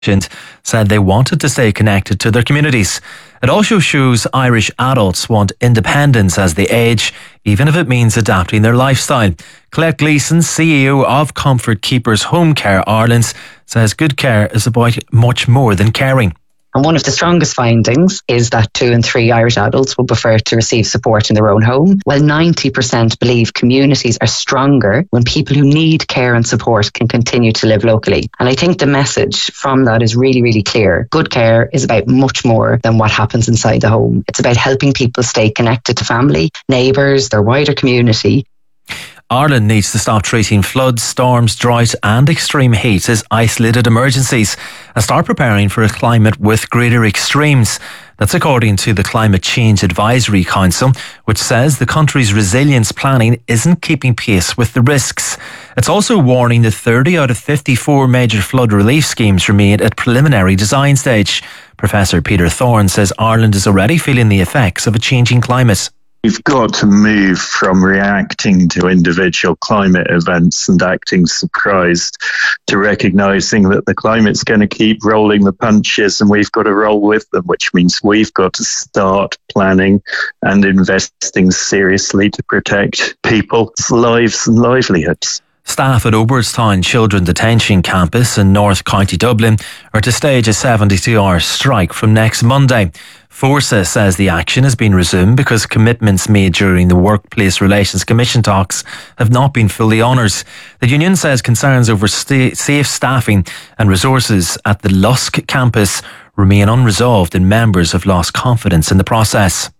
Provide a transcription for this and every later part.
said they wanted to stay connected to their communities. It also shows Irish adults want independence as they age, even if it means adapting their lifestyle. Colette Gleeson, CEO of Comfort Keepers Home Care Ireland, says good care is about much more than caring. And one of the strongest findings is that 2 in 3 Irish adults will prefer to receive support in their own home, while 90% believe communities are stronger when people who need care and support can continue to live locally. And I think the message from that is really, really clear. Good care is about much more than what happens inside the home. It's about helping people stay connected to family, neighbours, their wider community. Ireland needs to stop treating floods, storms, drought and extreme heat as isolated emergencies and start preparing for a climate with greater extremes. That's according to the Climate Change Advisory Council, which says the country's resilience planning isn't keeping pace with the risks. It's also warning that 30 out of 54 major flood relief schemes remain at preliminary design stage. Professor Peter Thorne says Ireland is already feeling the effects of a changing climate. We've got to move from reacting to individual climate events and acting surprised to recognising that the climate's going to keep rolling the punches and we've got to roll with them, which means we've got to start planning and investing seriously to protect people's lives and livelihoods. Staff at Oberstown Children Detention Campus in North County Dublin are to stage a 72-hour strike from next Monday. Forsa says the action has been resumed because commitments made during the Workplace Relations Commission talks have not been fully honoured. The union says concerns over safe staffing and resources at the Lusk campus remain unresolved and members have lost confidence in the process.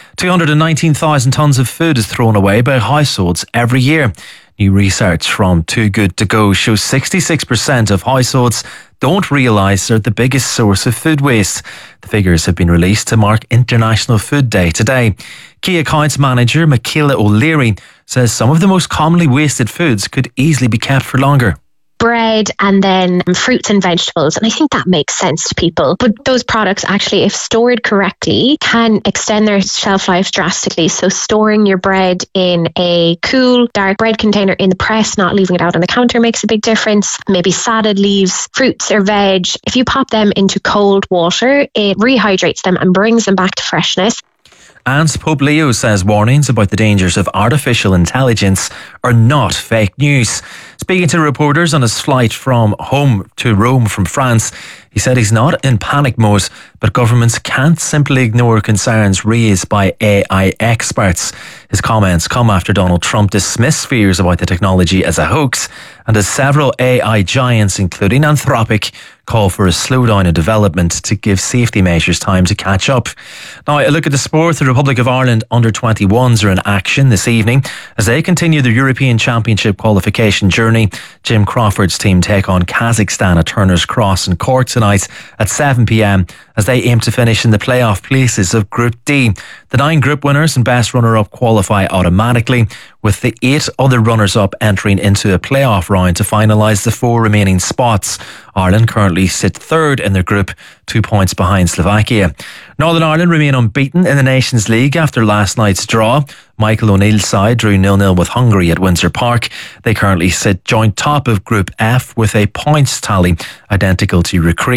219,000 tonnes of food is thrown away by households every year. New research from Too Good To Go shows 66% of households don't realise they're the biggest source of food waste. The figures have been released to mark International Food Day today. Key Accounts Manager Michaela O'Leary says some of the most commonly wasted foods could easily be kept for longer. Bread and then fruits and vegetables, and I think that makes sense to people. But those products actually, if stored correctly, can extend their shelf life drastically. So storing your bread in a cool, dark bread container in the press, not leaving it out on the counter, makes a big difference. Maybe salad leaves, fruits or veg, if you pop them into cold water, it rehydrates them and brings them back to freshness. And Pope Leo says warnings about the dangers of artificial intelligence are not fake news. Speaking to reporters on his flight from home to Rome from France, he said he's not in panic mode, but governments can't simply ignore concerns raised by AI experts. His comments come after Donald Trump dismissed fears about the technology as a hoax, and as several AI giants, including Anthropic, call for a slowdown in development to give safety measures time to catch up. Now, a look at the sport. The Republic of Ireland under-21s are in action this evening as they continue the European Championship qualification journey. Jim Crawford's team take on Kazakhstan at Turner's Cross in Cork tonight at 7 p.m. as they aim to finish in the playoff places of Group D. The 9 group winners and best runner-up qualify automatically, with the 8 other runners-up entering into a playoff round to finalise the 4 remaining spots. Ireland currently sit third in their group, 2 points behind Slovakia. Northern Ireland remain unbeaten in the Nations League after last night's draw. Michael O'Neill's side drew 0-0 with Hungary at Windsor Park. They currently sit joint top of Group F with a points tally identical to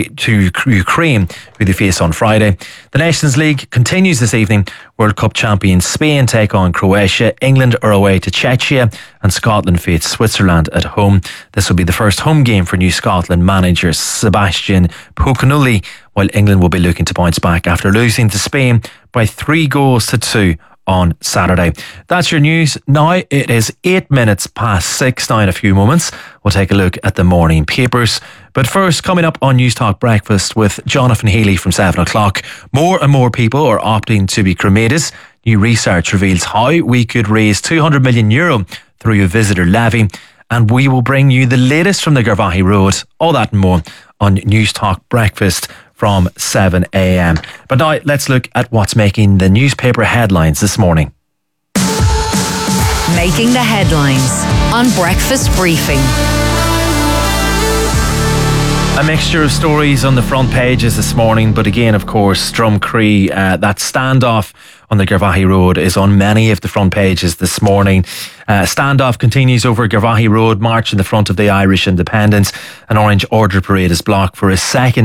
Ukraine, who they face on Friday. The Nations League continues this evening. World Cup champions Spain take on Croatia, England are away to Czechia, and Scotland face Switzerland at home. This will be the first home game for New Scotland manager Sebastian Pocanulli, while England will be looking to bounce back after losing to Spain by 3-2 on Saturday. That's your news. Now it is 8 minutes past 6. Now in a few moments we'll take a look at the morning papers. But first, coming up on News Talk Breakfast with Jonathan Healy from 7 o'clock, more and more people are opting to be cremated. New research reveals how we could raise €200 million through a visitor levy. And we will bring you the latest from the Garvaghey Road. All that and more on News Talk Breakfast from 7 a.m. But now let's look at what's making the newspaper headlines this morning. Making the headlines on Breakfast Briefing. A mixture of stories on the front pages this morning, but again, of course, Drumcree, that standoff on the Garvaghey Road is on many of the front pages this morning. Standoff continues over Garvaghey Road, march in the front of the Irish Independence. An orange order parade is blocked for a second